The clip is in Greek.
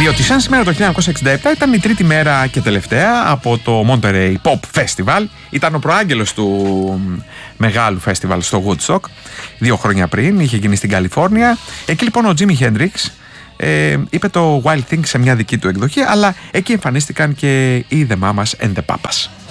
Διότι σαν σήμερα το 1967 ήταν η τρίτη μέρα και τελευταία από το Monterey Pop Festival. Ήταν ο προάγγελος του μεγάλου φεστιβάλ στο Woodstock 2 χρόνια πριν, είχε γίνει στην Καλιφόρνια. Εκεί λοιπόν ο Jimi Hendrix είπε το Wild Thing σε μια δική του εκδοχή, αλλά εκεί εμφανίστηκαν και οι The Mamas and the Papas.